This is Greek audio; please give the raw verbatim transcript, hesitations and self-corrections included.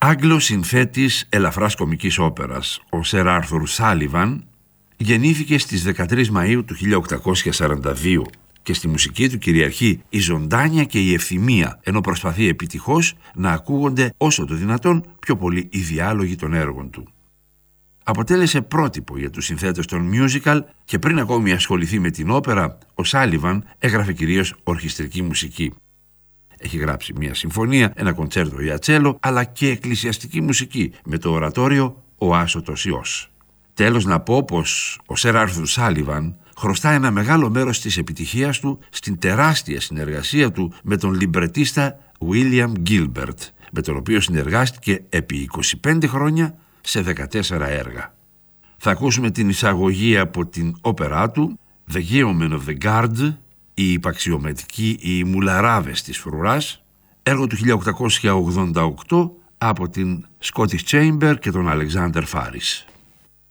Άγγλος συνθέτης ελαφράς κομικής όπερας, ο Σερ Άρθουρ Σάλιβαν γεννήθηκε στις δεκατρείς Μαΐου του χίλια οκτακόσια σαράντα δύο και στη μουσική του κυριαρχεί η ζωντάνια και η ευθυμία, ενώ προσπαθεί επιτυχώς να ακούγονται όσο το δυνατόν πιο πολύ οι διάλογοι των έργων του. Αποτέλεσε πρότυπο για τους συνθέτες των musical και πριν ακόμη ασχοληθεί με την όπερα, ο Σάλιβαν έγραφε κυρίως ορχιστρική μουσική. Έχει γράψει μια συμφωνία, ένα κοντσέρτο για τσέλο, αλλά και εκκλησιαστική μουσική με το ορατόριο «Ο Άσωτος Υιός». Τέλος να πω πως ο Σερ Άρθουρ Σάλιβαν χρωστά ένα μεγάλο μέρος της επιτυχίας του στην τεράστια συνεργασία του με τον λιμπρετίστα William Gilbert, με τον οποίο συνεργάστηκε επί είκοσι πέντε χρόνια σε δεκατέσσερα έργα. Θα ακούσουμε την εισαγωγή από την όπερά του «The Yeomen of the Guard», οι υπαξιωματικοί οι μουλαράβες της φρουράς, έργο του χίλια οκτακόσια ογδόντα οκτώ από την Scottish Chamber και τον Alexander Faris.